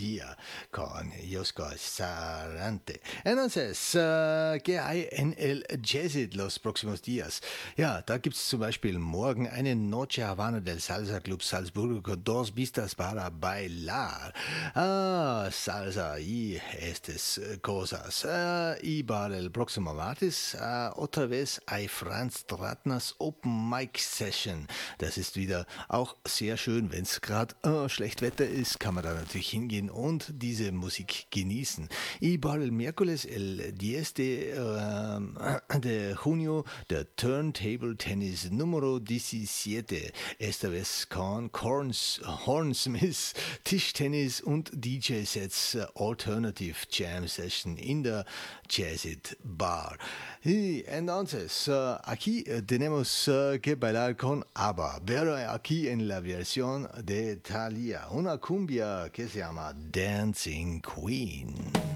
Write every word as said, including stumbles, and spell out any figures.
Día con Yosco Sarante. Entonces, uh, ¿qué hay en el Jazzit los próximos días? Ja, da gibt es zum Beispiel morgen eine Noche Havana del Salsa Club Salzburgo con dos vistas para bailar. Ah, salsa y estas cosas. Uh, y para el próximo martes uh, otra vez hay Franz Stratners Open Mic Session. Das ist wieder auch sehr schön, wenn es gerade uh, schlecht Wetter ist, kann man da natürlich hingehen und diese Musik genießen. Y para el miércoles, el diez de, uh, de junio, der Turntable Tennis número diecisiete. Esta vez con Corns, Hornsmith, Tischtennis und D J-Sets, uh, Alternative Jam Session in der Jazzit Bar. Y entonces, uh, aquí tenemos uh, que bailar con ABBA, pero aquí en la versión de Thalía, una cumbia que se llama Dancing Queen.